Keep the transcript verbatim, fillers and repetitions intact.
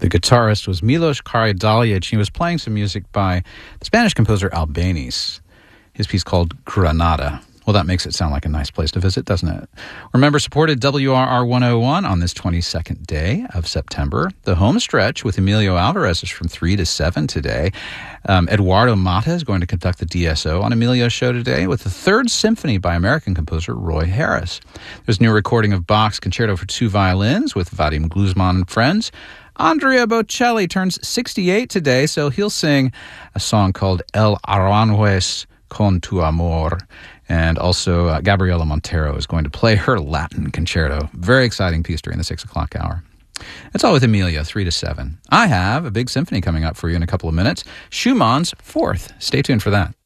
The guitarist was Milos Karajdaljic. He was playing some music by the Spanish composer Albéniz. His piece called Granada. Well, that makes it sound like a nice place to visit, doesn't it? Remember, supported W R R one oh one on this twenty-second day of September. The home stretch with Emilio Alvarez is from three to seven today. Um, Eduardo Mata is going to conduct the D S O on Emilio's show today with the Third Symphony by American composer Roy Harris. There's a new recording of Bach's Concerto for Two Violins with Vadim Gluzman and friends. Andrea Bocelli turns sixty-eight today, so he'll sing a song called El Aranjuez con tu amor. And also, uh, Gabriela Montero is going to play her Latin concerto. Very exciting piece during the six o'clock hour. That's all with Emilia, three to seven. I have a big symphony coming up for you in a couple of minutes. Schumann's Fourth. Stay tuned for that.